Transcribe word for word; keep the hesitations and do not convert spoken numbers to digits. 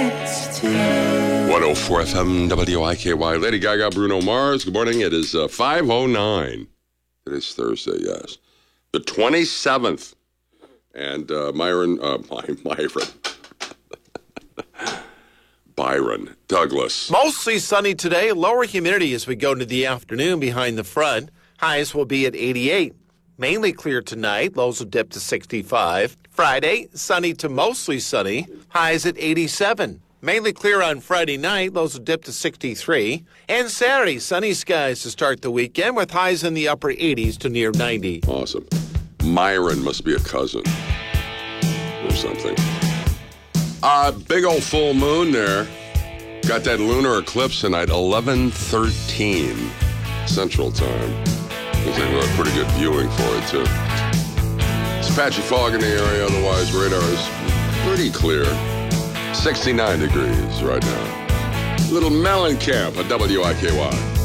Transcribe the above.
one oh four F M W I K Y. Lady Gaga, Bruno Mars. Good morning. It is uh, five oh nine. It is Thursday, yes. The twenty-seventh. And uh, Myron, uh, My, Myron. Byron Douglas. Mostly sunny today. Lower humidity as we go into the afternoon behind the front. Highs will be at eighty-eight. Mainly clear tonight. Lows will dip to sixty-five. Friday, sunny to mostly sunny. Highs at eighty-seven. Mainly clear on Friday night. Lows will dip to sixty-three. And Saturday, sunny skies to start the weekend with highs in the upper eighties to near ninety. Awesome. Myron must be a cousin or something. Uh, big old full moon there. Got that lunar eclipse tonight, eleven thirteen Central Time. Looks like we've got pretty good viewing for it, too. It's patchy fog in the area, otherwise radar is pretty clear. sixty-nine degrees right now. Little Mellencamp at W I K Y.